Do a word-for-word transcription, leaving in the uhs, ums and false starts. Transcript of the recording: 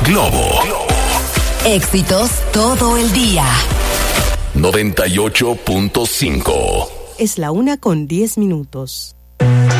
Globo. Éxitos todo el día. noventa y ocho punto cinco. Es la una con diez minutos.